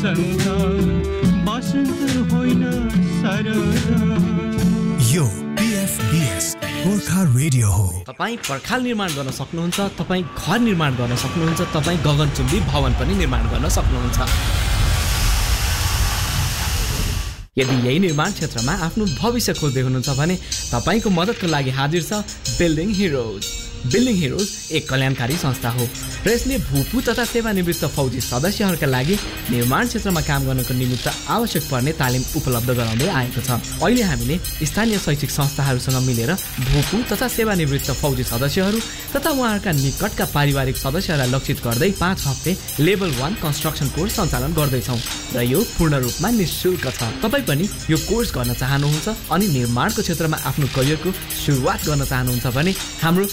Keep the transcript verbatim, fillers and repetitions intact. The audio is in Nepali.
बसन्त बसन्त होइन सरद। यो पीएफडीएस गोर्खा रेडियो हो। तपाईँ पर्खाल निर्माण गर्न सक्नुहुन्छ, तपाईँ घर निर्माण गर्न सक्नुहुन्छ, तपाईँ गगनचुम्बी भवन पनि निर्माण गर्न सक्नुहुन्छ। यदि यही निर्माण क्षेत्रमा आफ्नो भविष्य खोज्दै हुनुहुन्छ भने तपाईको मद्दतको लागि हाजिर छ बिल्डिङ हिरोज। बिल्डिङ हिरोज एक कल्याणकारी संस्था हो र यसले भूपू तथा सेवानिवृत्त फौजी सदस्यहरूका लागि निर्माण क्षेत्रमा काम गर्नको निमित्त आवश्यक पर्ने तालिम उपलब्ध गराउँदै आएको छ। अहिले हामीले स्थानीय शैक्षिक संस्थाहरूसँग मिलेर भूपू तथा सेवानिवृत्त फौजी सदस्यहरू तथा उहाँहरूका निकटका पारिवारिक सदस्यहरूलाई लक्षित गर्दै पाँच हप्ते लेभल वान कन्स्ट्रक्सन कोर्स सञ्चालन गर्दैछौँ र यो पूर्ण रूपमा निःशुल्क छ। तपाईँ पनि यो कोर्स गर्न चाहनुहुन्छ अनि निर्माणको क्षेत्रमा आफ्नो करियरको सुरुवात गर्न चाहनुहुन्छ भने हाम्रो